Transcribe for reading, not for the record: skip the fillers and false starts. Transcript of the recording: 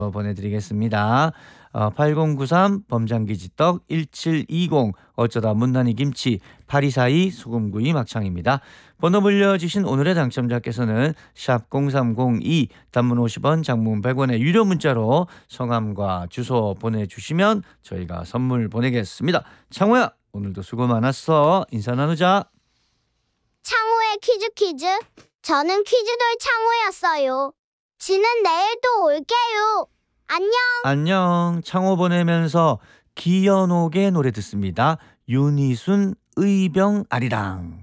보내드리겠습니다. 8093 범장기지떡 1720 어쩌다 문난이 김치 8242 소금구이 막창입니다. 번호 불려주신 오늘의 당첨자께서는 샵 0302 단문 50원 장문 100원의 유료 문자로 성함과 주소 보내주시면 저희가 선물 보내겠습니다. 창호야 오늘도 수고 많았어. 인사 나누자. 창호의 퀴즈. 저는 퀴즈돌 창호였어요. 지는 내일 또 올게요. 안녕. 안녕. 창호 보내면서 기현옥의 노래 듣습니다. 윤희순 의병 아리랑.